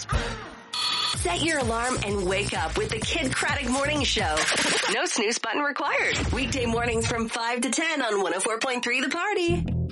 Snooze. Set your alarm and wake up with the Kid Craddock Morning Show. No snooze button required. Weekday mornings from 5 to 10 on 104.3 The Party.